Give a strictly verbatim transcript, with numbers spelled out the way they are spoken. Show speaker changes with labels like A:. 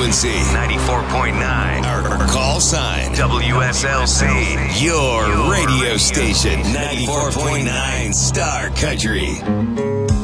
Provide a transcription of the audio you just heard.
A: frequency,
B: ninety-four point nine.
A: our call sign,
B: W S L C.
A: your radio station, ninety-four point nine Star Country.